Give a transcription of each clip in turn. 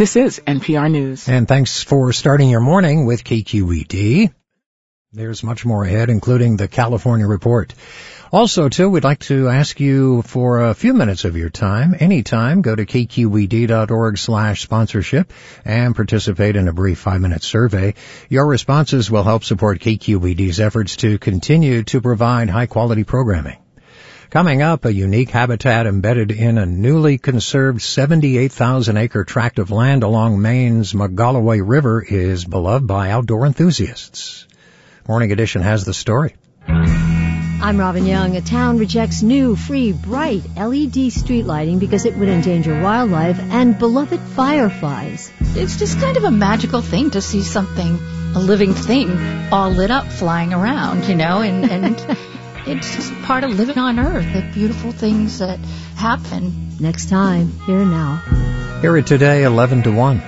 This is NPR News. And thanks for starting your morning with KQED. There's much more ahead, including the California Report. Also, too, we'd like to ask you for a few minutes of your time, anytime, go to kqed.org/sponsorship and participate in a brief 5-minute survey. Your responses will help support KQED's efforts to continue to provide high-quality programming. Coming up, a unique habitat embedded in a newly conserved 78,000-acre tract of land along Maine's Magalloway River is beloved by outdoor enthusiasts. Morning Edition has the story. I'm Robin Young. A town rejects new, free, bright LED street lighting because it would endanger wildlife and beloved fireflies. It's just kind of a magical thing to see something, a living thing, all lit up flying around, and it's just part of living on Earth, the beautiful things that happen. Next time, Here and Now. Hear it today, 11 to 1.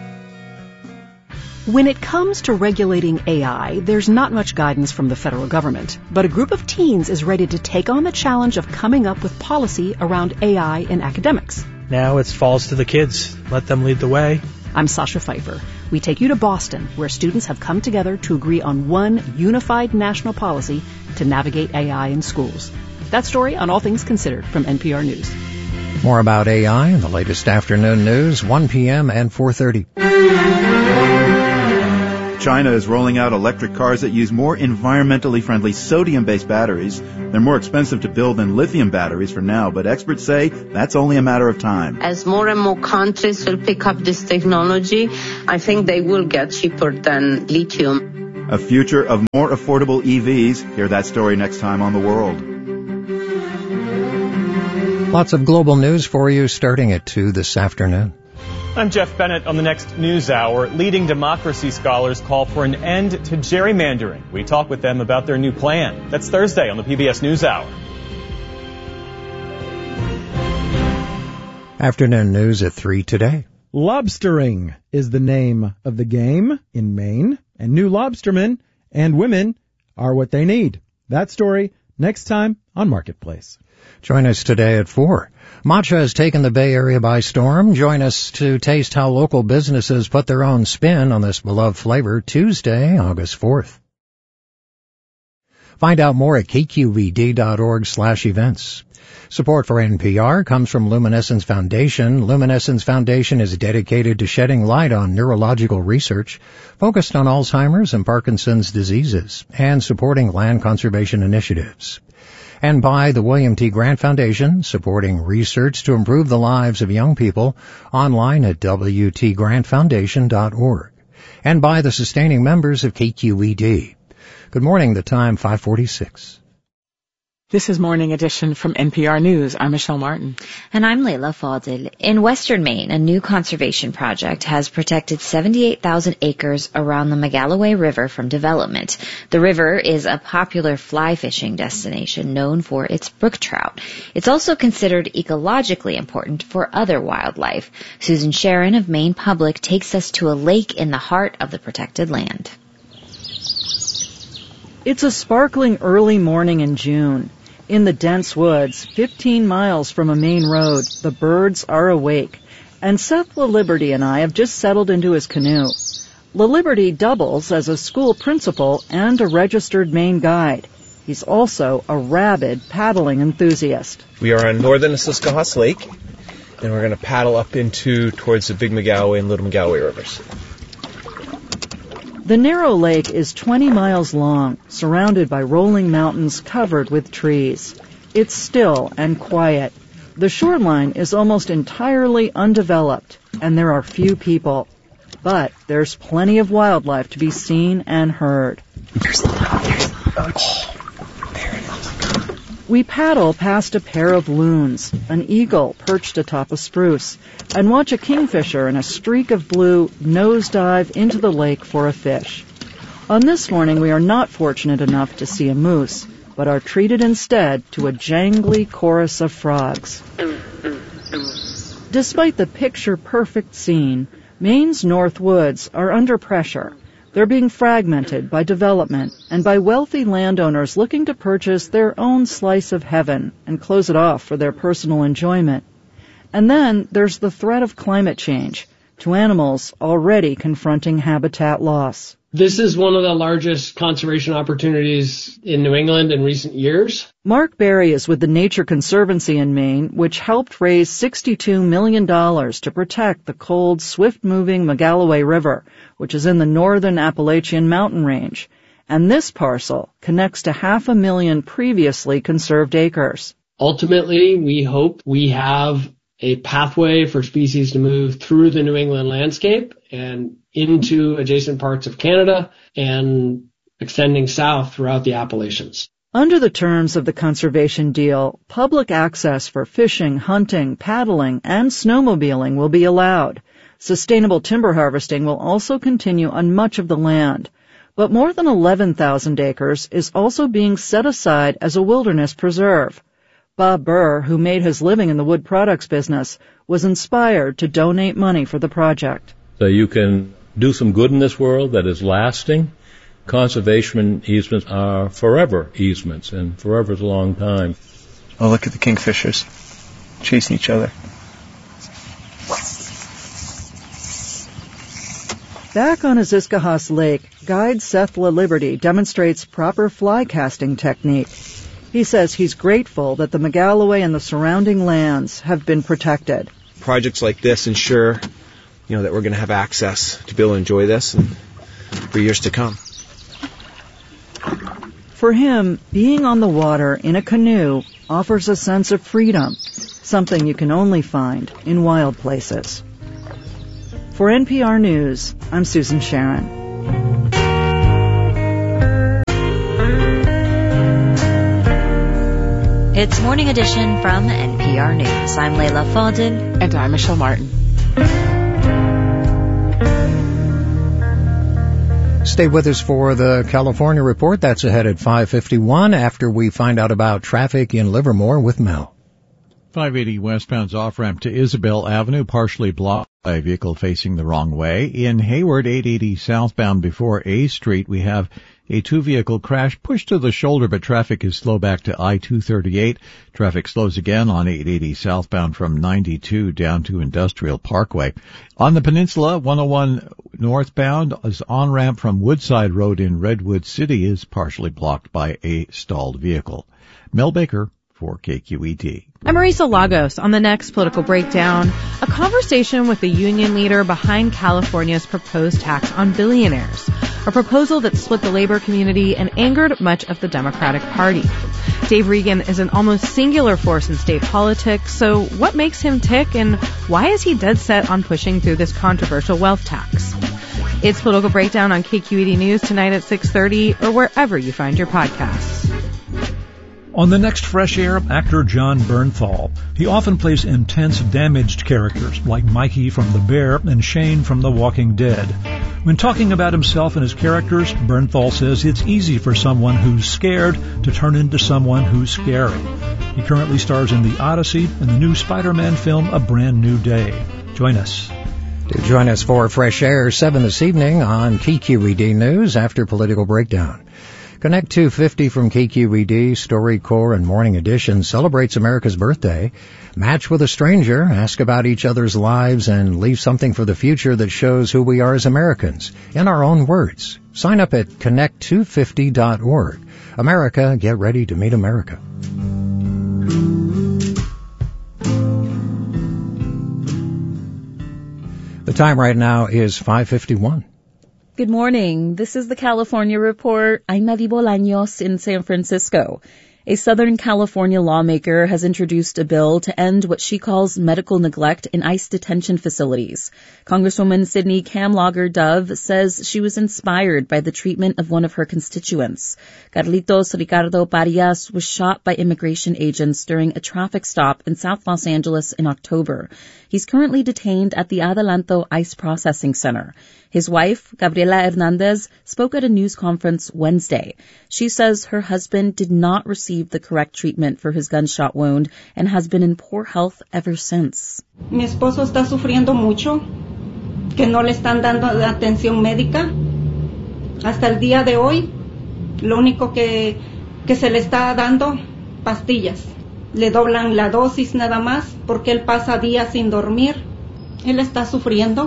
When it comes to regulating AI, there's not much guidance from the federal government, but a group of teens is ready to take on the challenge of coming up with policy around AI in academics. Now it falls to the kids. Let them lead the way. I'm Sasha Pfeiffer. We take you to Boston, where students have come together to agree on one unified national policy to navigate AI in schools. That story on All Things Considered from NPR News. More about AI in the latest afternoon news, 1 p.m. and 4:30. China is rolling out electric cars that use more environmentally friendly sodium-based batteries. They're more expensive to build than lithium batteries for now, but experts say that's only a matter of time. As more and more countries will pick up this technology, I think they will get cheaper than lithium. A future of more affordable EVs. Hear that story next time on The World. Lots of global news for you starting at 2 this afternoon. I'm Jeff Bennett on the next News Hour. Leading democracy scholars call for an end to gerrymandering. We talk with them about their new plan. That's Thursday on the PBS News Hour. Afternoon news at 3 today. Lobstering is the name of the game in Maine, and new lobstermen and women are what they need. That story next time on Marketplace. Join us today at 4. Matcha has taken the Bay Area by storm. Join us to taste how local businesses put their own spin on this beloved flavor Tuesday, August 4th. Find out more at kqed.org/events. Support for NPR comes from Luminescence Foundation. Luminescence Foundation is dedicated to shedding light on neurological research focused on Alzheimer's and Parkinson's diseases and supporting land conservation initiatives. And by the William T. Grant Foundation, supporting research to improve the lives of young people, online at wtgrantfoundation.org. And by the sustaining members of KQED. Good morning, the time 5:46. This is Morning Edition from NPR News. I'm Michelle Martin. And I'm Layla Fadil. In western Maine, a new conservation project has protected 78,000 acres around the Magalloway River from development. The river is a popular fly fishing destination known for its brook trout. It's also considered ecologically important for other wildlife. Susan Sharon of Maine Public takes us to a lake in the heart of the protected land. It's a sparkling early morning in June. In the dense woods, 15 miles from a main road, the birds are awake, and Seth LaLiberty and I have just settled into his canoe. LaLiberty doubles as a school principal and a registered Maine guide. He's also a rabid paddling enthusiast. We are on northern Susquehanna Lake, and we're going to paddle up towards the Big Magalloway and Little Magalloway rivers. The narrow lake is 20 miles long, surrounded by rolling mountains covered with trees. It's still and quiet. The shoreline is almost entirely undeveloped, and there are few people. But there's plenty of wildlife to be seen and heard. There's the dog. We paddle past a pair of loons, an eagle perched atop a spruce, and watch a kingfisher in a streak of blue nosedive into the lake for a fish. On this morning, we are not fortunate enough to see a moose, but are treated instead to a jangly chorus of frogs. Despite the picture-perfect scene, Maine's North Woods are under pressure. They're being fragmented by development and by wealthy landowners looking to purchase their own slice of heaven and close it off for their personal enjoyment. And then there's the threat of climate change. to animals already confronting habitat loss. This is one of the largest conservation opportunities in New England in recent years. Mark Berry is with the Nature Conservancy in Maine, which helped raise $62 million to protect the cold, swift-moving Magalloway River, which is in the northern Appalachian mountain range. And this parcel connects to 500,000 previously conserved acres. Ultimately, we hope we have a pathway for species to move through the New England landscape and into adjacent parts of Canada and extending south throughout the Appalachians. Under the terms of the conservation deal, public access for fishing, hunting, paddling, and snowmobiling will be allowed. Sustainable timber harvesting will also continue on much of the land. But more than 11,000 acres is also being set aside as a wilderness preserve. Bob Burr, who made his living in the wood products business, was inspired to donate money for the project. So you can do some good in this world that is lasting. Conservation easements are forever easements, and forever is a long time. Oh, look at the kingfishers chasing each other. Back on Aziscahas Lake, guide Seth LaLiberty demonstrates proper fly casting technique. He says he's grateful that the Magalloway and the surrounding lands have been protected. Projects like this ensure, that we're going to have access to be able to enjoy this for years to come. For him, being on the water in a canoe offers a sense of freedom, something you can only find in wild places. For NPR News, I'm Susan Sharon. It's Morning Edition from NPR News. I'm Layla Faldin. And I'm Michelle Martin. Stay with us for the California Report. That's ahead at 5:51 after we find out about traffic in Livermore with Mel. 580 westbound's off-ramp to Isabel Avenue, partially blocked by a vehicle facing the wrong way. In Hayward, 880 southbound before A Street, we have a two-vehicle crash pushed to the shoulder, but traffic is slow back to I-238. Traffic slows again on 880 southbound from 92 down to Industrial Parkway. On the peninsula, 101 northbound is on-ramp from Woodside Road in Redwood City is partially blocked by a stalled vehicle. Mel Baker for KQED. I'm Marisa Lagos. On the next Political Breakdown, a conversation with the union leader behind California's proposed tax on billionaires, a proposal that split the labor community and angered much of the Democratic Party. Dave Regan is an almost singular force in state politics, so what makes him tick and why is he dead set on pushing through this controversial wealth tax? It's Political Breakdown on KQED News tonight at 6:30 or wherever you find your podcasts. On the next Fresh Air, actor Jon Bernthal. He often plays intense, damaged characters like Mikey from The Bear and Shane from The Walking Dead. When talking about himself and his characters, Bernthal says it's easy for someone who's scared to turn into someone who's scary. He currently stars in The Odyssey and the new Spider-Man film, A Brand New Day. Join us. Do join us for Fresh Air 7 this evening on KQED News after Political Breakdown. Connect 250 from KQED, StoryCorps, and Morning Edition celebrates America's birthday. Match with a stranger, ask about each other's lives, and leave something for the future that shows who we are as Americans, in our own words. Sign up at connect250.org. America, get ready to meet America. The time right now is 5:51. Good morning. This is the California Report. I'm Mavi Bolaños in San Francisco. A Southern California lawmaker has introduced a bill to end what she calls medical neglect in ICE detention facilities. Congresswoman Sydney Camlogger Dove says she was inspired by the treatment of one of her constituents. Carlitos Ricardo Parias was shot by immigration agents during a traffic stop in South Los Angeles in October. He's currently detained at the Adelanto ICE Processing Center. His wife, Gabriela Hernandez, spoke at a news conference Wednesday. She says her husband did not receive the correct treatment for his gunshot wound and has been in poor health ever since. Mi esposo está sufriendo mucho, que no le están dando atención médica. Hasta el día de hoy, lo único que se le está dando, pastillas. Le doblan la dosis nada más porque él pasa días sin dormir. Él está sufriendo.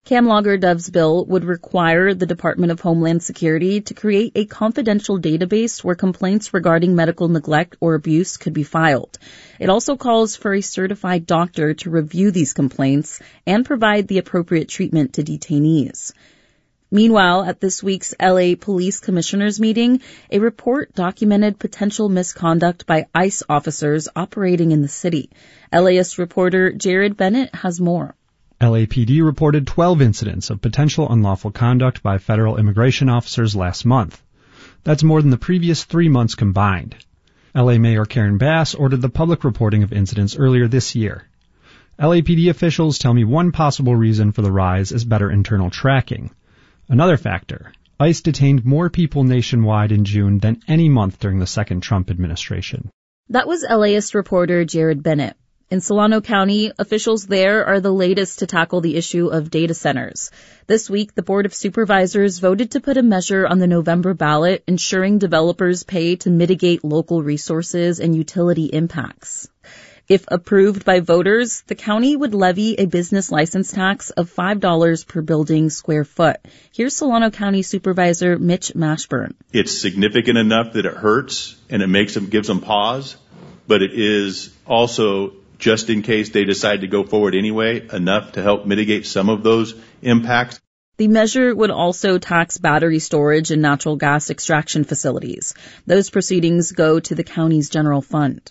Cam Laugher-Dove's bill would require the Department of Homeland Security to create a confidential database where complaints regarding medical neglect or abuse could be filed. It also calls for a certified doctor to review these complaints and provide the appropriate treatment to detainees. Meanwhile, at this week's LA Police Commissioners meeting, a report documented potential misconduct by ICE officers operating in the city. LAist reporter Jared Bennett has more. LAPD reported 12 incidents of potential unlawful conduct by federal immigration officers last month. That's more than the previous 3 months combined. LA Mayor Karen Bass ordered the public reporting of incidents earlier this year. LAPD officials tell me one possible reason for the rise is better internal tracking. Another factor, ICE detained more people nationwide in June than any month during the second Trump administration. That was LAist reporter Jared Bennett. In Solano County, officials there are the latest to tackle the issue of data centers. This week, the Board of Supervisors voted to put a measure on the November ballot ensuring developers pay to mitigate local resources and utility impacts. If approved by voters, the county would levy a business license tax of $5 per building square foot. Here's Solano County Supervisor Mitch Mashburn. It's significant enough that it hurts and it gives them pause, but it is also, just in case they decide to go forward anyway, enough to help mitigate some of those impacts. The measure would also tax battery storage and natural gas extraction facilities. Those proceedings go to the county's general fund.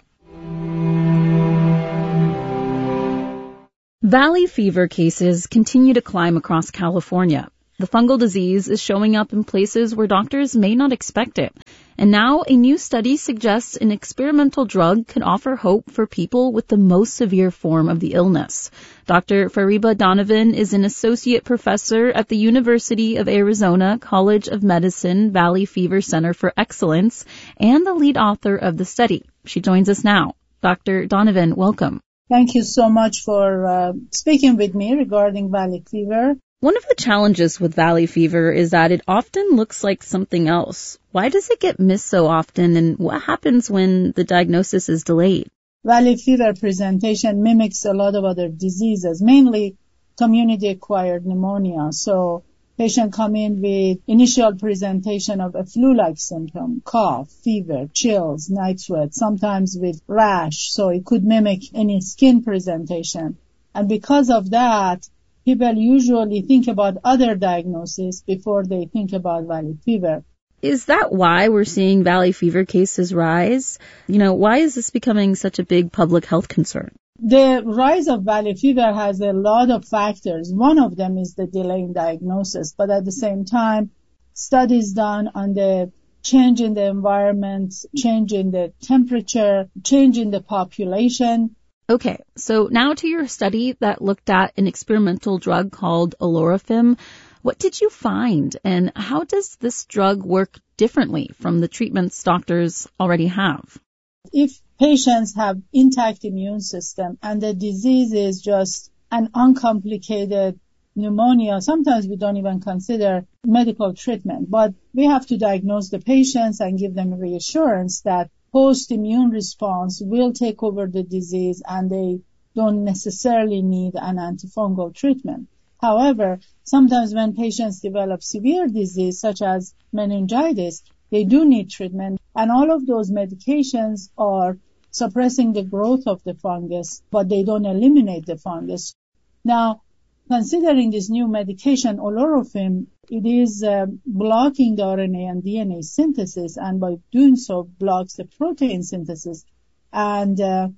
Valley fever cases continue to climb across California. The fungal disease is showing up in places where doctors may not expect it. And now a new study suggests an experimental drug could offer hope for people with the most severe form of the illness. Dr. Fariba Donovan is an associate professor at the University of Arizona College of Medicine Valley Fever Center for Excellence and the lead author of the study. She joins us now. Dr. Donovan, welcome. Thank you so much for speaking with me regarding valley fever. One of the challenges with valley fever is that it often looks like something else. Why does it get missed so often, and what happens when the diagnosis is delayed? Valley fever presentation mimics a lot of other diseases, mainly community-acquired pneumonia. So patients come in with initial presentation of a flu-like symptom, cough, fever, chills, night sweat, sometimes with rash. So it could mimic any skin presentation. And because of that, people usually think about other diagnoses before they think about valley fever. Is that why we're seeing valley fever cases rise? Why is this becoming such a big public health concern? The rise of valley fever has a lot of factors. One of them is the delay in diagnosis, but at the same time, studies done on the change in the environment, change in the temperature, change in the population. Okay, so now to your study that looked at an experimental drug called Olorofim. What did you find, and how does this drug work differently from the treatments doctors already have? If patients have intact immune system and the disease is just an uncomplicated pneumonia, sometimes we don't even consider medical treatment, but we have to diagnose the patients and give them reassurance that post-immune response will take over the disease and they don't necessarily need an antifungal treatment. However, sometimes when patients develop severe disease such as meningitis, they do need treatment, and all of those medications are suppressing the growth of the fungus, but they don't eliminate the fungus. Now, considering this new medication, Olorofim, it is blocking the RNA and DNA synthesis, and by doing so blocks the protein synthesis, and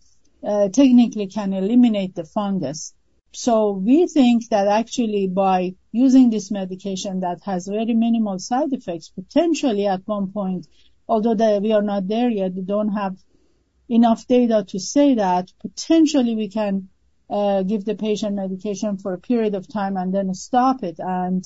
technically can eliminate the fungus. So we think that actually by using this medication that has very minimal side effects, potentially at one point, although we are not there yet, we don't have enough data to say that, potentially we can give the patient medication for a period of time and then stop it, and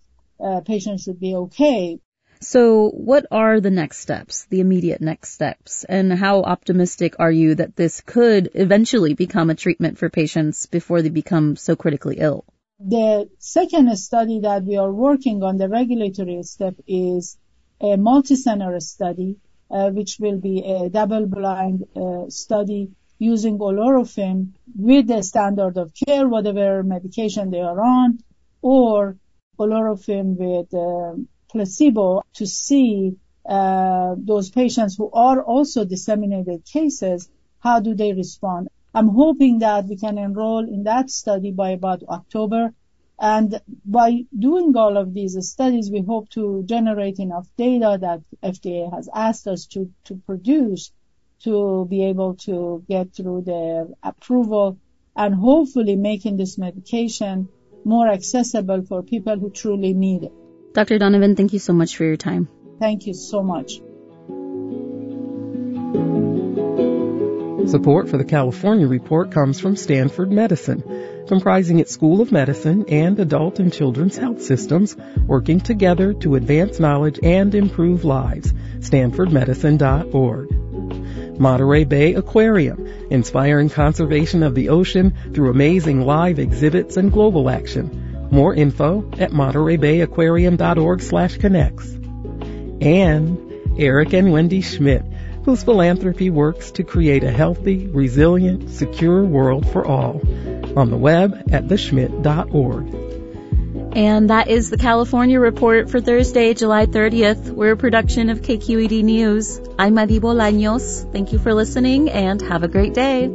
patient should be okay. So what are the next steps, the immediate next steps, and how optimistic are you that this could eventually become a treatment for patients before they become so critically ill? The second study that we are working on, the regulatory step, is a multi-center study, which will be a double-blind study using Olorofim with the standard of care, whatever medication they are on, or olorofim with placebo to see those patients who are also disseminated cases, how do they respond? I'm hoping that we can enroll in that study by about October. And by doing all of these studies, we hope to generate enough data that FDA has asked us to produce to be able to get through their approval and hopefully making this medication more accessible for people who truly need it. Dr. Donovan, thank you so much for your time. Thank you so much. Support for the California Report comes from Stanford Medicine, comprising its School of Medicine and adult and children's health systems, working together to advance knowledge and improve lives. StanfordMedicine.org. Monterey Bay Aquarium, inspiring conservation of the ocean through amazing live exhibits and global action. More info at MontereyBayAquarium.org/connects. And Eric and Wendy Schmidt, whose philanthropy works to create a healthy, resilient, secure world for all. On the web at theschmidt.org. And that is the California Report for Thursday, July 30th. We're a production of KQED News. I'm Madi Bolaños. Thank you for listening and have a great day.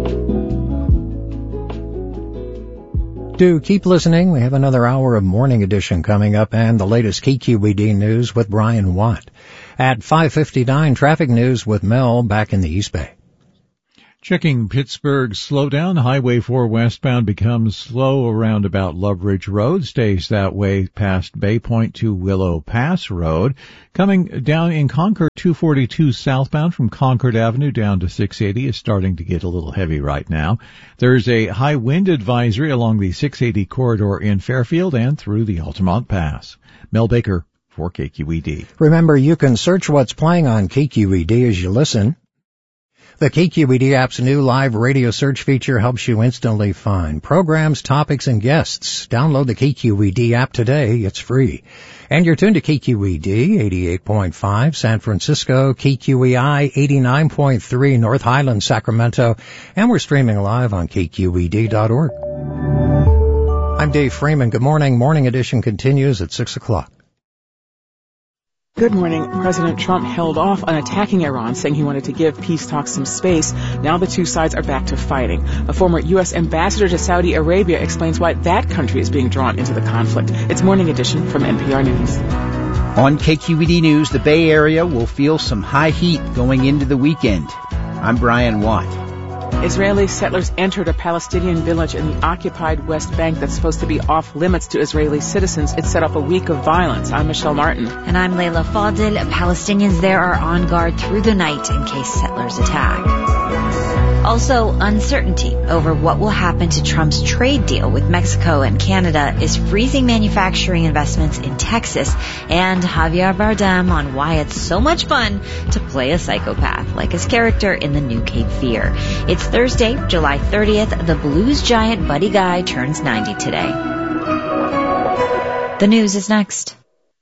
Do keep listening. We have another hour of Morning Edition coming up and the latest KQED news with Brian Watt. At 5:59, traffic news with Mel back in the East Bay. Checking Pittsburgh's slowdown, Highway 4 westbound becomes slow around about Love Ridge Road, stays that way past Bay Point to Willow Pass Road. Coming down in Concord, 242 southbound from Concord Avenue down to 680 is starting to get a little heavy right now. There's a high wind advisory along the 680 corridor in Fairfield and through the Altamont Pass. Mel Baker for KQED. Remember, you can search what's playing on KQED as you listen. The KQED app's new live radio search feature helps you instantly find programs, topics, and guests. Download the KQED app today. It's free. And you're tuned to KQED 88.5 San Francisco, KQEI 89.3 North Highlands, Sacramento, and we're streaming live on KQED.org. I'm Dave Freeman. Good morning. Morning Edition continues at 6 o'clock. Good morning. President Trump held off on attacking Iran, saying he wanted to give peace talks some space. Now the two sides are back to fighting. A former U.S. ambassador to Saudi Arabia explains why that country is being drawn into the conflict. It's Morning Edition from NPR News. On KQED News, the Bay Area will feel some high heat going into the weekend. I'm Brian Watt. Israeli settlers entered a Palestinian village in the occupied West Bank that's supposed to be off limits to Israeli citizens. It set up a week of violence. I'm Michelle Martin. And I'm Layla Fadil. Palestinians there are on guard through the night in case settlers attack. Also, uncertainty over what will happen to Trump's trade deal with Mexico and Canada is freezing manufacturing investments in Texas, and Javier Bardem on why it's so much fun to play a psychopath like his character in the new Cape Fear. It's Thursday, July 30th. The blues giant Buddy Guy turns 90 today. The news is next.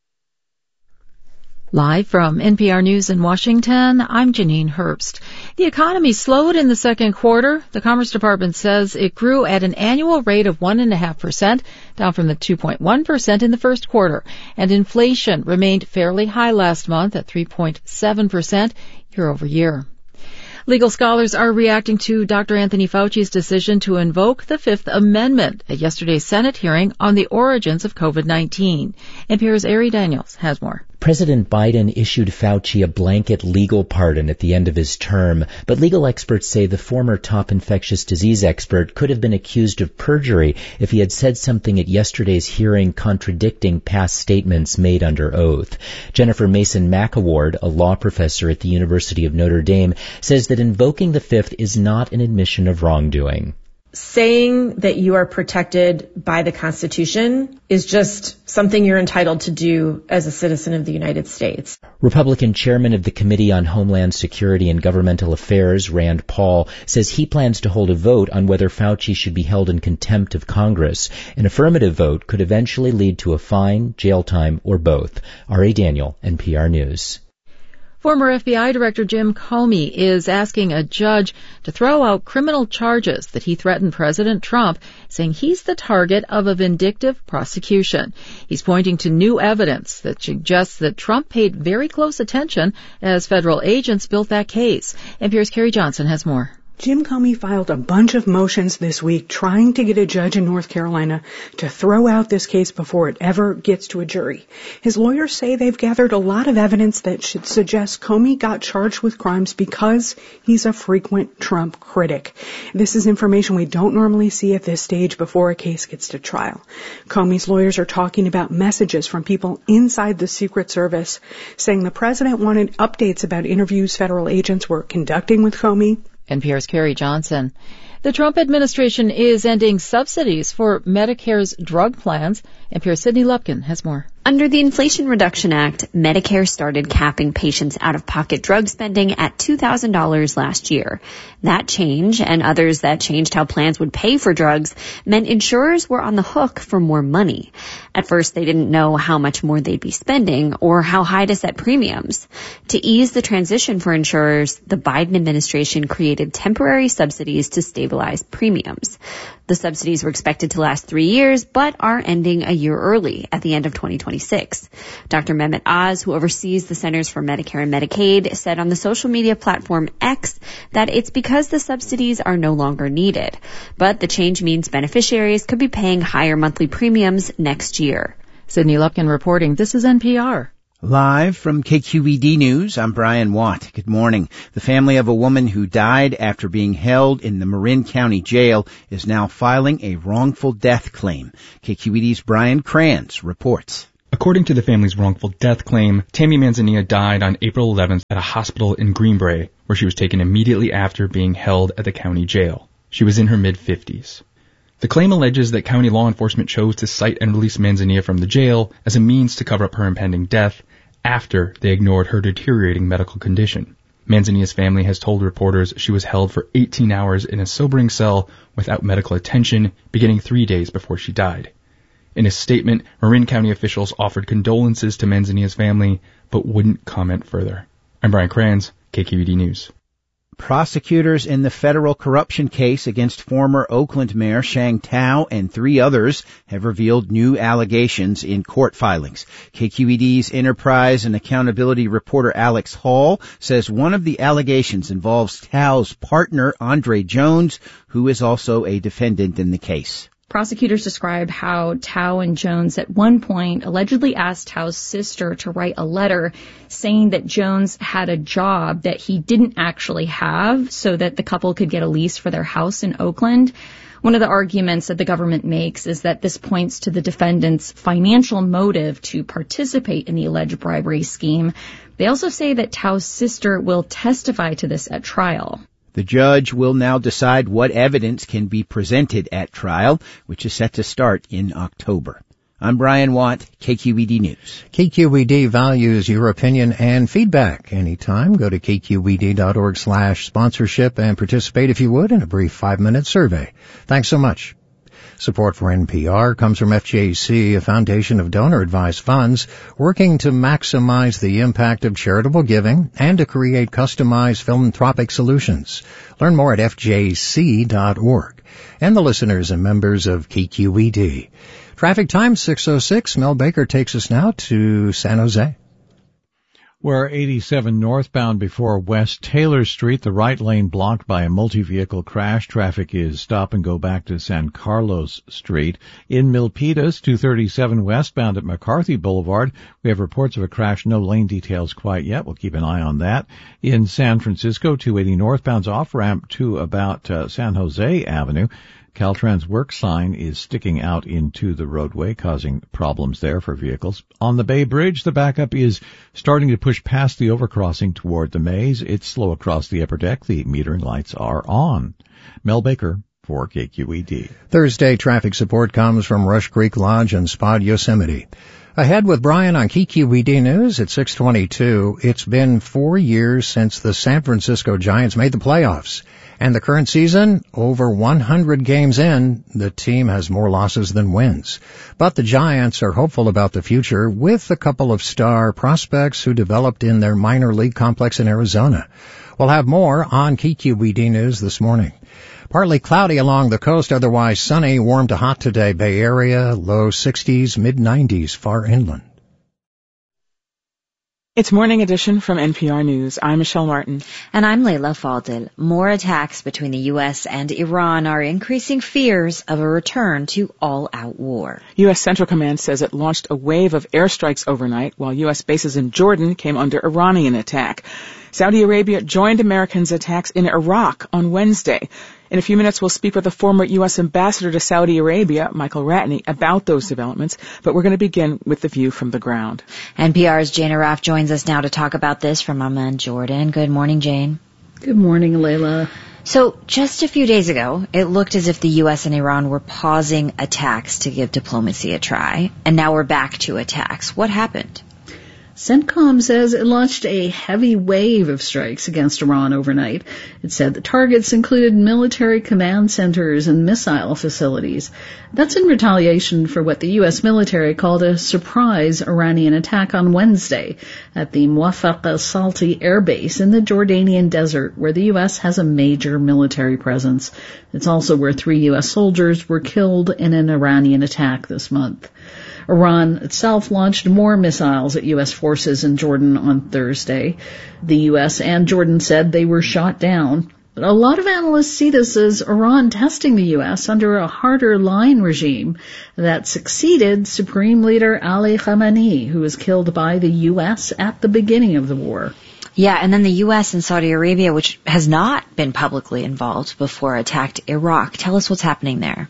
Live from NPR News in Washington, I'm Janine Herbst. The economy slowed in the second quarter. The Commerce Department says it grew at an annual rate of 1.5%, down from the 2.1% in the first quarter. And inflation remained fairly high last month at 3.7% year over year. Legal scholars are reacting to Dr. Anthony Fauci's decision to invoke the Fifth Amendment at yesterday's Senate hearing on the origins of COVID-19. NPR's Ari Daniels has more. President Biden issued Fauci a blanket legal pardon at the end of his term, but legal experts say the former top infectious disease expert could have been accused of perjury if he had said something at yesterday's hearing contradicting past statements made under oath. Jennifer Mason McAward, a law professor at the University of Notre Dame, says that invoking the Fifth is not an admission of wrongdoing. Saying that you are protected by the Constitution is just something you're entitled to do as a citizen of the United States. Republican chairman of the Committee on Homeland Security and Governmental Affairs, Rand Paul, says he plans to hold a vote on whether Fauci should be held in contempt of Congress. An affirmative vote could eventually lead to a fine, jail time, or both. R.A. Daniel, NPR News. Former FBI Director Jim Comey is asking a judge to throw out criminal charges that he threatened President Trump, saying he's the target of a vindictive prosecution. He's pointing to new evidence that suggests that Trump paid very close attention as federal agents built that case. NPR's Carrie Johnson has more. Jim Comey filed a bunch of motions this week trying to get a judge in North Carolina to throw out this case before it ever gets to a jury. His lawyers say they've gathered a lot of evidence that should suggest Comey got charged with crimes because he's a frequent Trump critic. This is information we don't normally see at this stage before a case gets to trial. Comey's lawyers are talking about messages from people inside the Secret Service saying the president wanted updates about interviews federal agents were conducting with Comey. NPR's Carrie Johnson. The Trump administration is ending subsidies for Medicare's drug plans. NPR's Sydney Lupkin has more. Under the Inflation Reduction Act, Medicare started capping patients' out-of-pocket drug spending at $2,000 last year. That change, and others that changed how plans would pay for drugs, meant insurers were on the hook for more money. At first, they didn't know how much more they'd be spending or how high to set premiums. To ease the transition for insurers, the Biden administration created temporary subsidies to stabilize premiums. The subsidies were expected to last 3 years, but are ending a year early at the end of 2026. Dr. Mehmet Oz, who oversees the Centers for Medicare and Medicaid, said on the social media platform X that it's because the subsidies are no longer needed. But the change means beneficiaries could be paying higher monthly premiums next year. Sydney Lupkin reporting. This is NPR. Live from KQED News, I'm Brian Watt. Good morning. The family of a woman who died after being held in the Marin County Jail is now filing a wrongful death claim. KQED's Brian Kranz reports. According to the family's wrongful death claim, Tammy Manzanilla died on April 11th at a hospital in Greenbrae, where she was taken immediately after being held at the county jail. She was in her mid-50s. The claim alleges that county law enforcement chose to cite and release Manzanilla from the jail as a means to cover up her impending death after they ignored her deteriorating medical condition. Manzanilla's family has told reporters she was held for 18 hours in a sobering cell without medical attention, beginning 3 days before she died. In a statement, Marin County officials offered condolences to Manzanilla's family, but wouldn't comment further. I'm Brian Kranz, KQED News. Prosecutors in the federal corruption case against former Oakland Mayor Shang Tao and 3 others have revealed new allegations in court filings. KQED's Enterprise and Accountability reporter Alex Hall says one of the allegations involves Tao's partner, Andre Jones, who is also a defendant in the case. Prosecutors described how Tao and Jones at one point allegedly asked Tao's sister to write a letter saying that Jones had a job that he didn't actually have so that the couple could get a lease for their house in Oakland. One of the arguments that the government makes is that this points to the defendant's financial motive to participate in the alleged bribery scheme. They also say that Tao's sister will testify to this at trial. The judge will now decide what evidence can be presented at trial, which is set to start in October. I'm Brian Watt, KQED News. KQED values your opinion and feedback. Anytime, go to kqed.org/sponsorship and participate, if you would, in a brief 5-minute survey. Thanks so much. Support for NPR comes from FJC, a foundation of donor-advised funds working to maximize the impact of charitable giving and to create customized philanthropic solutions. Learn more at fjc.org. And the listeners and members of KQED. Traffic time 6:06. Mel Baker takes us now to San Jose. Where 87 northbound before West Taylor Street, the right lane blocked by a multi-vehicle crash. Traffic is stop and go back to San Carlos Street. In Milpitas, 237 westbound at McCarthy Boulevard, we have reports of a crash. No lane details quite yet. We'll keep an eye on that. In San Francisco, 280 northbound's off-ramp to about San Jose Avenue. Caltrans work sign is sticking out into the roadway, causing problems there for vehicles. On the Bay Bridge, the backup is starting to push past the overcrossing toward the Maze. It's slow across the upper deck. The metering lights are on. Mel Baker for KQED. Thursday traffic support comes from Rush Creek Lodge and Spa Yosemite. Ahead with Brian on KQED News at 6:22. It's been 4 years since the San Francisco Giants made the playoffs. And the current season, over 100 games in, the team has more losses than wins. But the Giants are hopeful about the future with a couple of star prospects who developed in their minor league complex in Arizona. We'll have more on KQED News this morning. Partly cloudy along the coast, otherwise sunny, warm to hot today. Bay Area, low 60s, mid-90s, far inland. It's Morning Edition from NPR News. I'm Michelle Martin. And I'm Leila Fadel. More attacks between the U.S. and Iran are increasing fears of a return to all-out war. U.S. Central Command says it launched a wave of airstrikes overnight while U.S. bases in Jordan came under Iranian attack. Saudi Arabia joined Americans' attacks in Iraq on Wednesday. In a few minutes, we'll speak with the former U.S. ambassador to Saudi Arabia, Michael Ratney, about those developments. But we're going to begin with the view from the ground. NPR's Jane Arraf joins us now to talk about this from Amman, Jordan. Good morning, Jane. Good morning, Layla. So just a few days ago, it looked as if the U.S. and Iran were pausing attacks to give diplomacy a try. And now we're back to attacks. What happened? CENTCOM says it launched a heavy wave of strikes against Iran overnight. It said the targets included military command centers and missile facilities. That's in retaliation for what the U.S. military called a surprise Iranian attack on Wednesday at the Muwafaq al-Salti air base in the Jordanian desert, where the U.S. has a major military presence. It's also where 3 U.S. soldiers were killed in an Iranian attack this month. Iran itself launched more missiles at U.S. forces in Jordan on Thursday. The U.S. and Jordan said they were shot down. But a lot of analysts see this as Iran testing the U.S. under a harder line regime that succeeded Supreme Leader Ali Khamenei, who was killed by the U.S. at the beginning of the war. Yeah, and then the U.S. and Saudi Arabia, which has not been publicly involved before, attacked Iraq. Tell us what's happening there.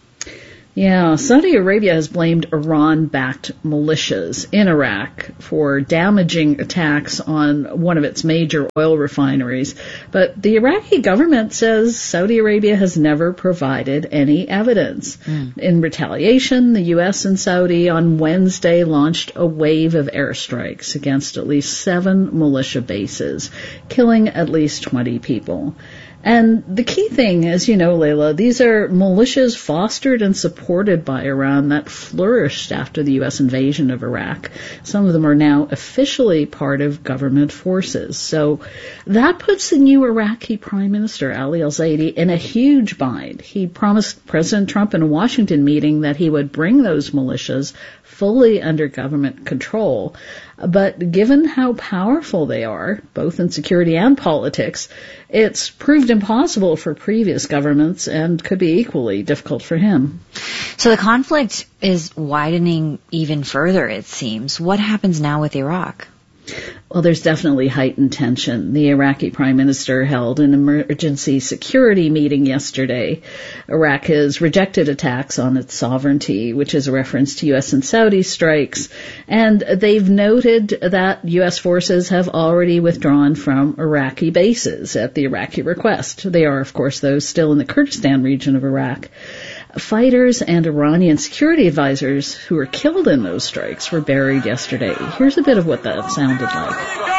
Yeah, Saudi Arabia has blamed Iran-backed militias in Iraq for damaging attacks on one of its major oil refineries. But the Iraqi government says Saudi Arabia has never provided any evidence. In retaliation, the U.S. and Saudi on Wednesday launched a wave of airstrikes against at least 7 militia bases, killing at least 20 people. And the key thing, as you know, Layla, these are militias fostered and supported by Iran that flourished after the U.S. invasion of Iraq. Some of them are now officially part of government forces. So that puts the new Iraqi Prime Minister, Ali al-Zaidi, in a huge bind. He promised President Trump in a Washington meeting that he would bring those militias fully under government control. But given how powerful they are, both in security and politics, it's proved impossible for previous governments and could be equally difficult for him. So the conflict is widening even further, it seems. What happens now with Iraq? Well, there's definitely heightened tension. The Iraqi Prime Minister held an emergency security meeting yesterday. Iraq has rejected attacks on its sovereignty, which is a reference to U.S. and Saudi strikes, and they've noted that U.S. forces have already withdrawn from Iraqi bases at the Iraqi request. They are, of course, those still in the Kurdistan region of Iraq. Fighters and Iranian security advisors who were killed in those strikes were buried yesterday. Here's a bit of what that sounded like.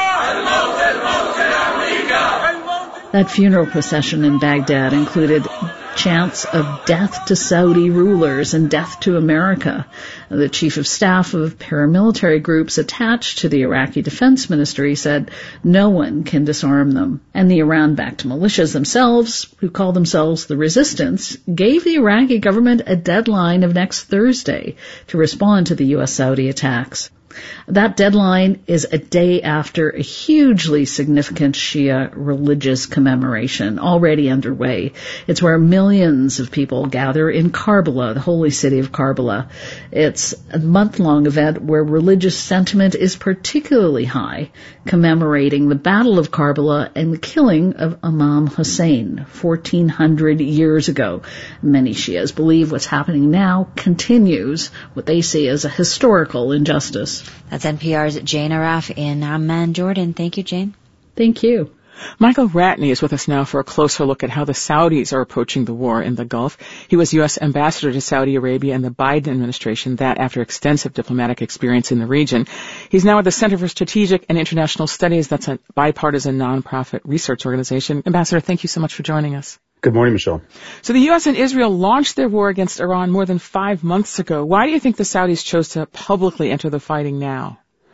That funeral procession in Baghdad included chants of death to Saudi rulers and death to America. The chief of staff of paramilitary groups attached to the Iraqi Defense Ministry said no one can disarm them. And the Iran-backed militias themselves, who call themselves the Resistance, gave the Iraqi government a deadline of next Thursday to respond to the U.S.-Saudi attacks. That deadline is a day after a hugely significant Shia religious commemoration already underway. It's where millions of people gather in Karbala, the holy city of Karbala. It's a month-long event where religious sentiment is particularly high, commemorating the Battle of Karbala and the killing of Imam Hussein 1,400 years ago. Many Shias believe what's happening now continues what they see as a historical injustice. That's NPR's Jane Arraf in Amman, Jordan. Thank you, Jane. Thank you. Michael Ratney is with us now for a closer look at how the Saudis are approaching the war in the Gulf. He was U.S. ambassador to Saudi Arabia in the Biden administration, that after extensive diplomatic experience in the region. He's now at the Center for Strategic and International Studies. That's a bipartisan nonprofit research organization. Ambassador, thank you so much for joining us. Good morning, Michelle. So the U.S. and Israel launched their war against Iran more than 5 months ago. Why do you think the Saudis chose to publicly enter the fighting now?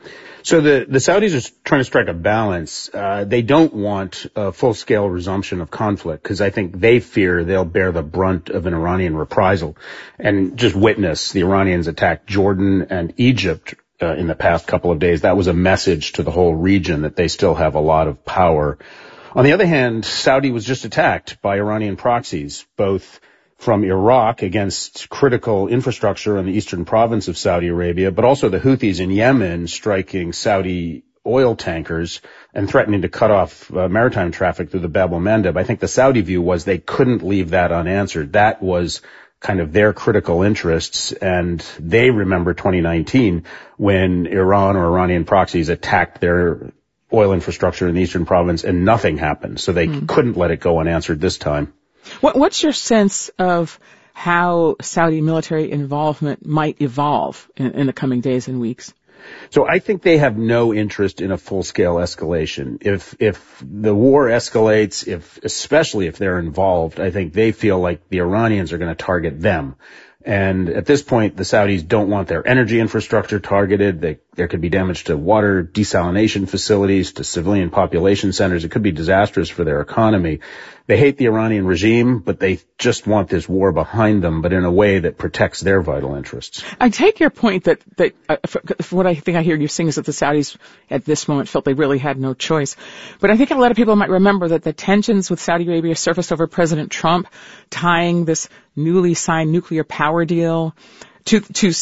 So the Saudis are trying to strike a balance. They don't want a full-scale resumption of conflict because I think they fear they'll bear the brunt of an Iranian reprisal. And just witness the Iranians attack Jordan and Egypt in the past couple of days. That was a message to the whole region that they still have a lot of power. On the other hand, Saudi was just attacked by Iranian proxies, both from Iraq against critical infrastructure in the eastern province of Saudi Arabia, but also the Houthis in Yemen striking Saudi oil tankers and threatening to cut off maritime traffic through the Bab el-Mandeb. I think the Saudi view was they couldn't leave that unanswered. That was kind of their critical interests, and they remember 2019 when Iran or Iranian proxies attacked their oil infrastructure in the eastern province and nothing happened. So they couldn't let it go unanswered this time. What's your sense of how Saudi military involvement might evolve in the coming days and weeks? So I think they have no interest in a full-scale escalation. If the war escalates, especially if they're involved, I think they feel like the Iranians are going to target them. And at this point, the Saudis don't want their energy infrastructure targeted. There could be damage to water desalination facilities, to civilian population centers. It could be disastrous for their economy. They hate the Iranian regime, but they just want this war behind them, but in a way that protects their vital interests. I take your point that what I think I hear you saying is that the Saudis at this moment felt they really had no choice. But I think a lot of people might remember that the tensions with Saudi Arabia surfaced over President Trump tying this newly signed nuclear power deal to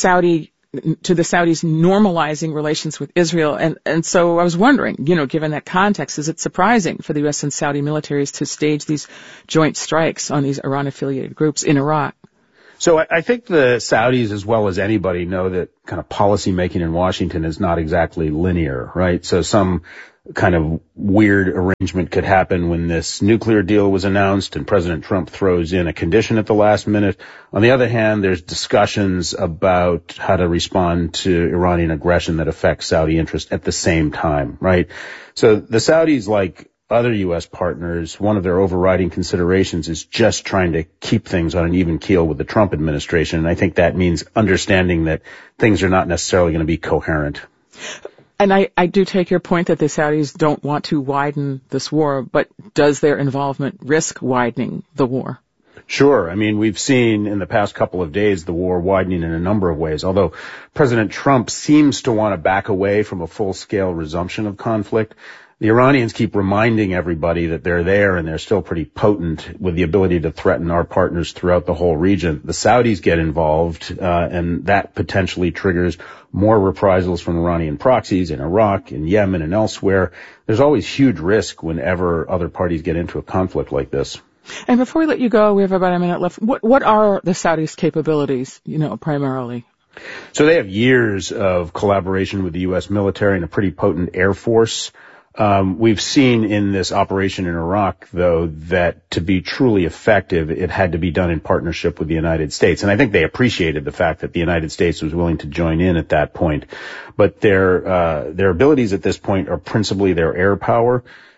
the Saudis normalizing relations with Israel. And so I was wondering, given that context, is it surprising for the U.S. and Saudi militaries to stage these joint strikes on these Iran-affiliated groups in Iraq? So I think the Saudis, as well as anybody, know that kind of policy making in Washington is not exactly linear, right? So some kind of weird arrangement could happen when this nuclear deal was announced and President Trump throws in a condition at the last minute. On the other hand, there's discussions about how to respond to Iranian aggression that affects Saudi interest at the same time, right? So the Saudis, like other U.S. partners, one of their overriding considerations is just trying to keep things on an even keel with the Trump administration. And I think that means understanding that things are not necessarily going to be coherent. And I do take your point that the Saudis don't want to widen this war, but does their involvement risk widening the war? Sure. I mean, we've seen in the past couple of days the war widening in a number of ways. Although President Trump seems to want to back away from a full-scale resumption of conflict, the Iranians keep reminding everybody that they're there and they're still pretty potent with the ability to threaten our partners throughout the whole region. The Saudis get involved, and that potentially triggers more reprisals from Iranian proxies in Iraq, in Yemen, and elsewhere. There's always huge risk whenever other parties get into a conflict like this. And before we let you go, we have about a minute left. What are the Saudis' capabilities, primarily? So they have years of collaboration with the U.S. military and a pretty potent air force. We've seen in this operation in Iraq, though, that to be truly effective, it had to be done in partnership with the United States. And I think they appreciated the fact that the United States was willing to join in at that point. But their abilities at this point are principally their air power.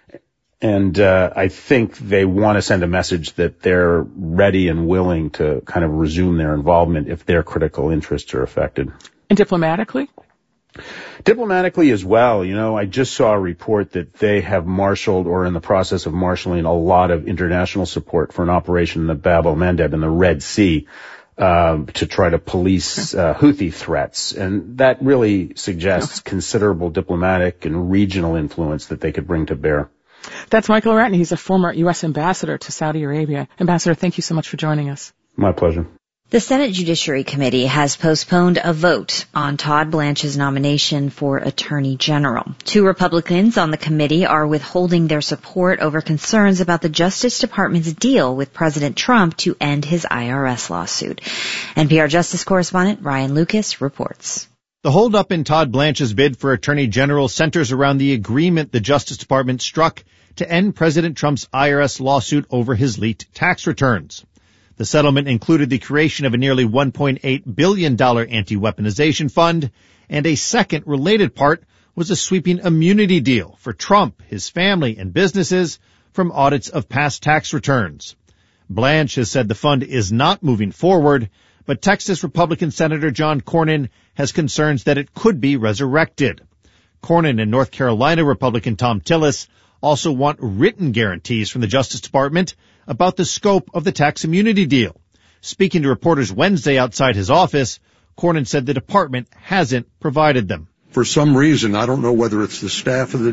And I think they want to send a message that they're ready and willing to kind of resume their involvement if their critical interests are affected. And diplomatically? Diplomatically as well, I just saw a report that they have marshaled or in the process of marshaling a lot of international support for an operation in the Bab el-Mandeb in the Red Sea to try to police Houthi threats. And that really suggests considerable diplomatic and regional influence that they could bring to bear. That's Michael Ratney. He's a former U.S. ambassador to Saudi Arabia. Ambassador, thank you so much for joining us. My pleasure. The Senate Judiciary Committee has postponed a vote on Todd Blanche's nomination for Attorney General. 2 Republicans on the committee are withholding their support over concerns about the Justice Department's deal with President Trump to end his IRS lawsuit. NPR Justice correspondent Ryan Lucas reports. The holdup in Todd Blanche's bid for Attorney General centers around the agreement the Justice Department struck to end President Trump's IRS lawsuit over his leaked tax returns. The settlement included the creation of a nearly $1.8 billion anti-weaponization fund, and a second related part was a sweeping immunity deal for Trump, his family, and businesses from audits of past tax returns. Blanche has said the fund is not moving forward, but Texas Republican Senator John Cornyn has concerns that it could be resurrected. Cornyn and North Carolina Republican Thom Tillis also want written guarantees from the Justice Department about the scope of the tax immunity deal. Speaking to reporters Wednesday outside his office, Cornyn said the department hasn't provided them. For some reason, I don't know whether it's the staff of the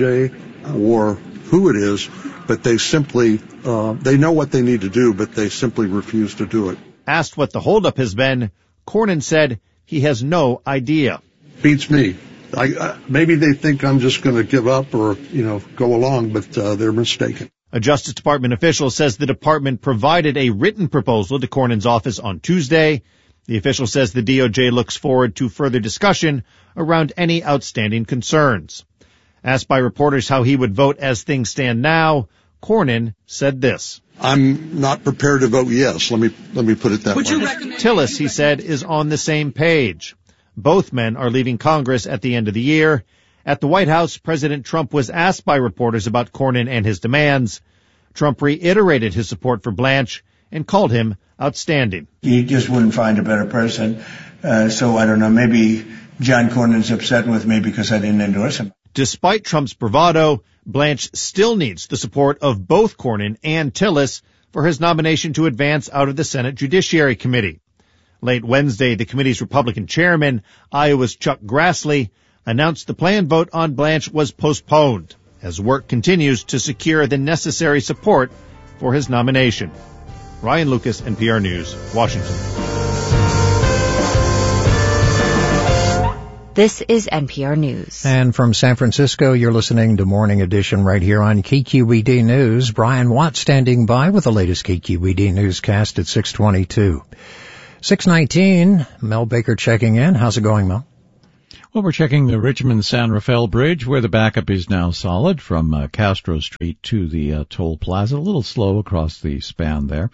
DOJ or who it is, but they simply, they know what they need to do, but they simply refuse to do it. Asked what the holdup has been, Cornyn said he has no idea. Beats me. Maybe they think I'm just going to give up or, go along, but they're mistaken. A Justice Department official says the department provided a written proposal to Cornyn's office on Tuesday. The official says the DOJ looks forward to further discussion around any outstanding concerns. Asked by reporters how he would vote as things stand now, Cornyn said this. I'm not prepared to vote yes. Let me put it that way. Tillis, he said, is on the same page. Both men are leaving Congress at the end of the year. At the White House, President Trump was asked by reporters about Cornyn and his demands. Trump reiterated his support for Blanche and called him outstanding. You just wouldn't find a better person. So I don't know, maybe John Cornyn's upset with me because I didn't endorse him. Despite Trump's bravado, Blanche still needs the support of both Cornyn and Tillis for his nomination to advance out of the Senate Judiciary Committee. Late Wednesday, the committee's Republican chairman, Iowa's Chuck Grassley, announced the planned vote on Blanche was postponed as work continues to secure the necessary support for his nomination. Ryan Lucas, NPR News, Washington. This is NPR News. And from San Francisco, you're listening to Morning Edition right here on KQED News. Brian Watt standing by with the latest KQED newscast at 6:22. 6:19, Mel Baker checking in. How's it going, Mel? Well, we're checking the Richmond-San Rafael Bridge, where the backup is now solid from Castro Street to the Toll Plaza. A little slow across the span there.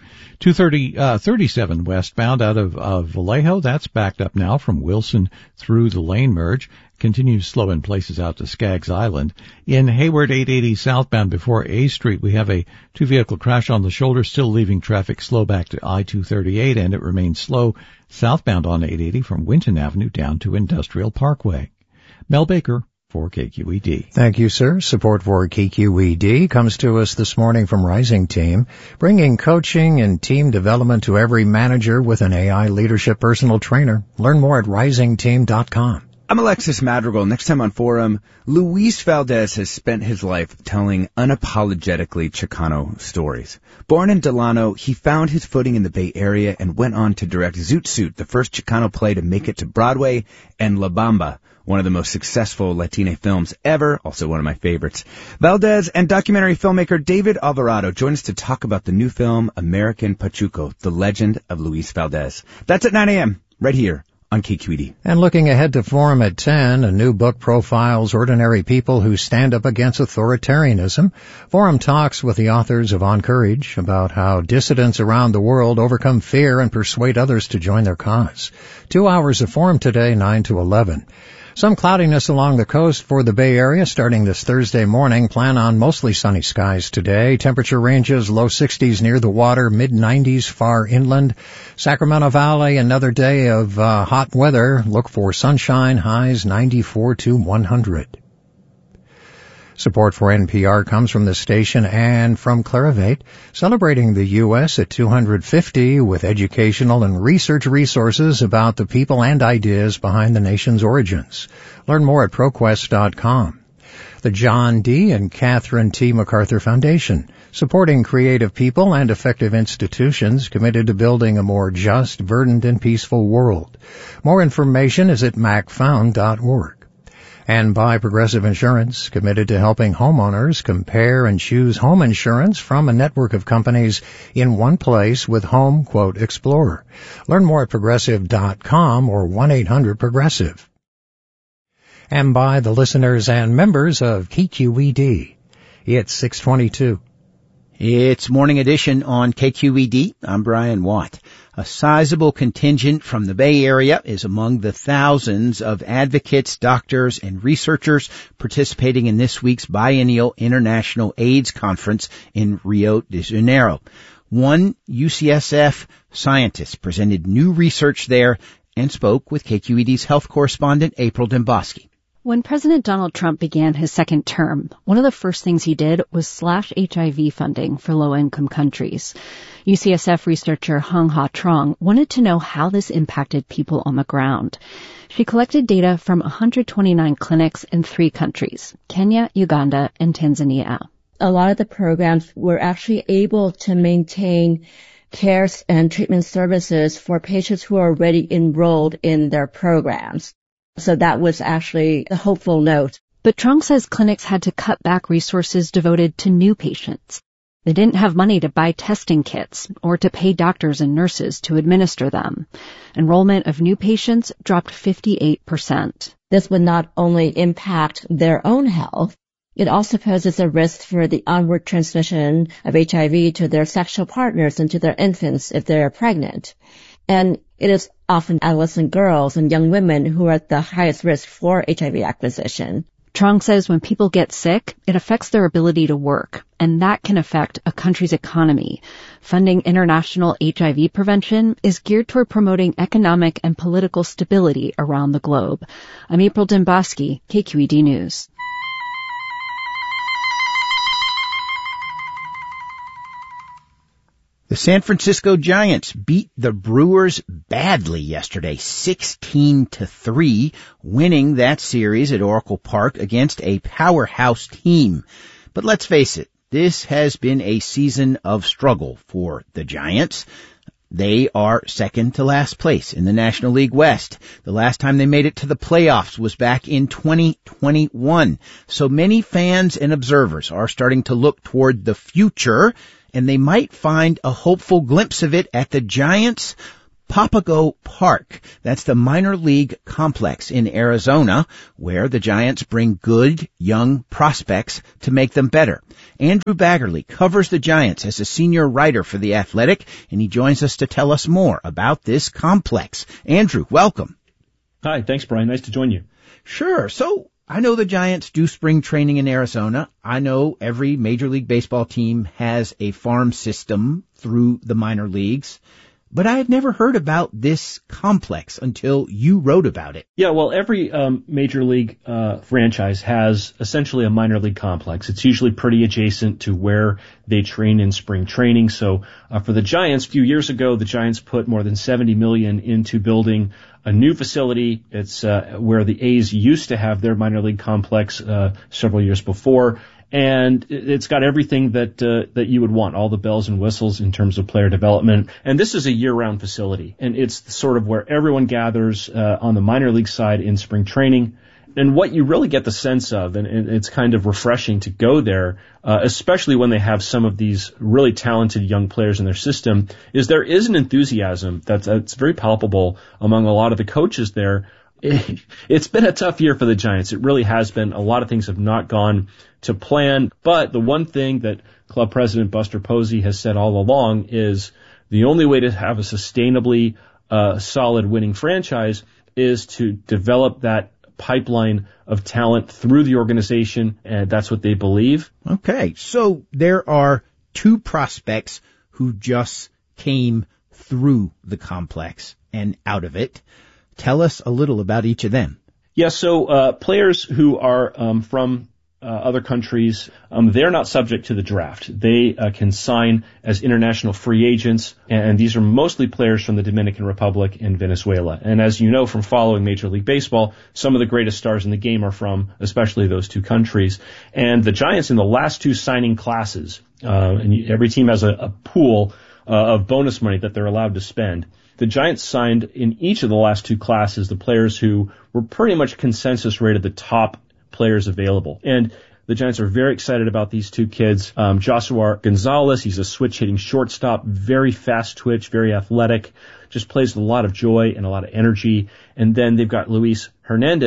37 westbound out of Vallejo. That's backed up now from Wilson through the lane merge. Continues slow in places out to Skaggs Island. In Hayward 880 southbound before A Street, we have a two-vehicle crash on the shoulder, still leaving traffic slow back to I-238, and it remains slow southbound on 880 from Winton Avenue down to Industrial Parkway. Mel Baker for KQED. Thank you, sir. Support for KQED comes to us this morning from Rising Team, bringing coaching and team development to every manager with an AI leadership personal trainer. Learn more at risingteam.com. I'm Alexis Madrigal. Next time on Forum, Luis Valdez has spent his life telling unapologetically Chicano stories. Born in Delano, he found his footing in the Bay Area and went on to direct Zoot Suit, the first Chicano play to make it to Broadway, and La Bamba, one of the most successful Latina films ever, also one of my favorites. Valdez and documentary filmmaker David Alvarado join us to talk about the new film American Pachuco, the legend of Luis Valdez. That's at 9 a.m. right here on KQED. And looking ahead to Forum at 10, a new book profiles ordinary people who stand up against authoritarianism. Forum talks with the authors of On Courage about how dissidents around the world overcome fear and persuade others to join their cause. 2 hours of Forum today, 9 to 11. Some cloudiness along the coast for the Bay Area starting this Thursday morning. Plan on mostly sunny skies today. Temperature ranges low 60s near the water, mid 90s far inland. Sacramento Valley, another day of hot weather. Look for sunshine, highs 94 to 100. Support for NPR comes from the station and from Clarivate, celebrating the U.S. at 250 with educational and research resources about the people and ideas behind the nation's origins. Learn more at ProQuest.com. The John D. and Catherine T. MacArthur Foundation, supporting creative people and effective institutions committed to building a more just, verdant, and peaceful world. More information is at macfound.org. And by Progressive Insurance, committed to helping homeowners compare and choose home insurance from a network of companies in one place with Home Quote Explorer. Learn more at Progressive.com or 1-800-PROGRESSIVE. And by the listeners and members of KQED. It's 6:22. It's Morning Edition on KQED. I'm Brian Watt. A sizable contingent from the Bay Area is among the thousands of advocates, doctors, and researchers participating in this week's biennial International AIDS Conference in Rio de Janeiro. One UCSF scientist presented new research there and spoke with KQED's health correspondent April Dembosky. When President Donald Trump began his second term, one of the first things he did was slash HIV funding for low-income countries. UCSF researcher Hung Ha Trong wanted to know how this impacted people on the ground. She collected data from 129 clinics in 3 countries, Kenya, Uganda, and Tanzania. A lot of the programs were actually able to maintain care and treatment services for patients who are already enrolled in their programs. So that was actually a hopeful note. But Trong says clinics had to cut back resources devoted to new patients. They didn't have money to buy testing kits or to pay doctors and nurses to administer them. Enrollment of new patients dropped 58%. This would not only impact their own health, it also poses a risk for the onward transmission of HIV to their sexual partners and to their infants if they are pregnant. And it is often adolescent girls and young women who are at the highest risk for HIV acquisition. Trong says when people get sick, it affects their ability to work, and that can affect a country's economy. Funding international HIV prevention is geared toward promoting economic and political stability around the globe. I'm April Dembosky, KQED News. The San Francisco Giants beat the Brewers badly yesterday, 16-3, winning that series at Oracle Park against a powerhouse team. But let's face it, this has been a season of struggle for the Giants. They are second to last place in the National League West. The last time they made it to the playoffs was back in 2021. So many fans and observers are starting to look toward the future, and they might find a hopeful glimpse of it at the Giants' Papago Park. That's the minor league complex in Arizona, where the Giants bring good, young prospects to make them better. Andrew Baggerly covers the Giants as a senior writer for The Athletic, and he joins us to tell us more about this complex. Andrew, welcome. Hi, thanks, Brian. Nice to join you. Sure. So, I know the Giants do spring training in Arizona. I know every Major League Baseball team has a farm system through the minor leagues, but I had never heard about this complex until you wrote about it. Yeah, well, every Major League franchise has essentially a minor league complex. It's usually pretty adjacent to where they train in spring training. So for the Giants, a few years ago, the Giants put more than $70 million into building a new facility. It's where the A's used to have their minor league complex several years before. And it's got everything that you would want, all the bells and whistles in terms of player development. And this is a year-round facility, and it's sort of where everyone gathers on the minor league side in spring training. And what you really get the sense of, and it's kind of refreshing to go there, especially when they have some of these really talented young players in their system, is there is an enthusiasm that's very palpable among a lot of the coaches there. It's been a tough year for the Giants. It really has been. A lot of things have not gone to plan. But the one thing that club president Buster Posey has said all along is the only way to have a sustainably solid winning franchise is to develop that pipeline of talent through the organization, and that's what they believe. Okay, so there are 2 prospects who just came through the complex and out of it. Tell us a little about each of them. Yeah, so players who are from other countries, they're not subject to the draft. They can sign as international free agents, and these are mostly players from the Dominican Republic and Venezuela. And as you know from following Major League Baseball, some of the greatest stars in the game are from especially those 2 countries. And the Giants in the last 2 signing classes, and every team has a pool of bonus money that they're allowed to spend. The Giants signed in each of the last 2 classes the players who were pretty much consensus rated the top players available. And the Giants are very excited about these 2 kids. Joshua Gonzalez, he's a switch-hitting shortstop, very fast twitch, very athletic, just plays with a lot of joy and a lot of energy. And then they've got Luis Hernandez.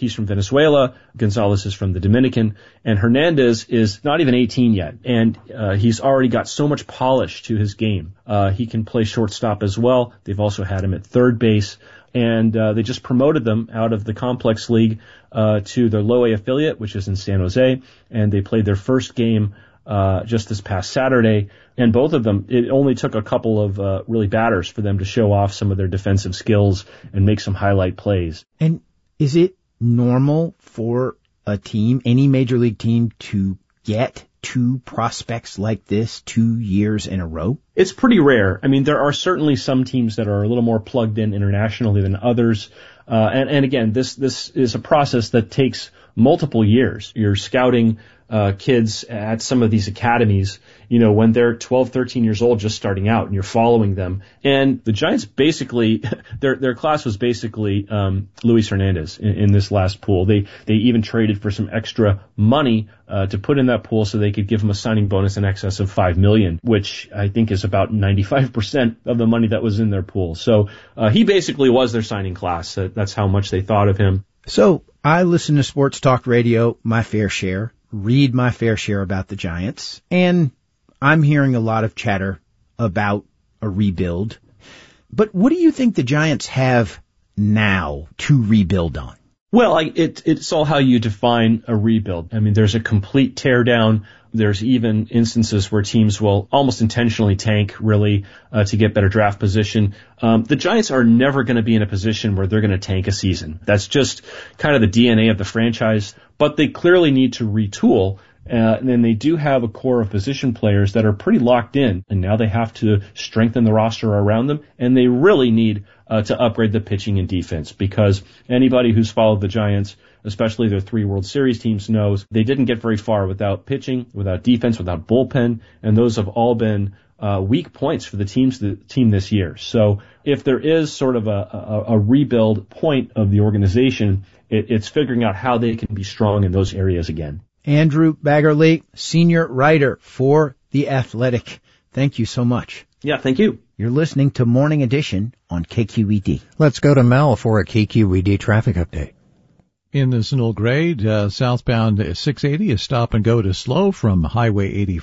He's from Venezuela. Gonzalez is from the Dominican. And Hernandez is not even 18 yet. And he's already got so much polish to his game. He can play shortstop as well. They've also had him at third base. And they just promoted them out of the Complex League to their Low A affiliate, which is in San Jose. And they played their first game just this past Saturday. And both of them, it only took a couple of really batters for them to show off some of their defensive skills and make some highlight plays. And is it normal for a team, any major league team, to get two prospects like this 2 years in a row? It's pretty rare. I mean, there are certainly some teams that are a little more plugged in internationally than others. And again, this is a process that takes multiple years. You're scouting kids at some of these academies, when they're 12, 13 years old, just starting out, and you're following them. And the Giants basically, their class was basically Luis Hernandez in this last pool. They even traded for some extra money to put in that pool so they could give him a signing bonus in excess of $5 million, which I think is about 95% of the money that was in their pool. So he basically was their signing class. That's how much they thought of him. So I listen to sports talk radio, my fair share, read my fair share about the Giants, and I'm hearing a lot of chatter about a rebuild. But what do you think the Giants have now to rebuild on? Well, it's all how you define a rebuild. I mean, there's a complete teardown. There's even instances where teams will almost intentionally tank, really, to get better draft position. The Giants are never going to be in a position where they're going to tank a season. That's just kind of the DNA of the franchise. But they clearly need to retool. And then they do have a core of position players that are pretty locked in. And now they have to strengthen the roster around them. And they really need to upgrade the pitching and defense, because anybody who's followed the Giants, especially their 3 World Series teams, knows they didn't get very far without pitching, without defense, without bullpen, and those have all been weak points for the team this year. So if there is sort of a rebuild point of the organization, it's figuring out how they can be strong in those areas again. Andrew Baggarly, senior writer for The Athletic. Thank you so much. Yeah, thank you. You're listening to Morning Edition on KQED. Let's go to Mel for a KQED traffic update. In the Single grade, southbound 680 is stop and go to slow from Highway 84.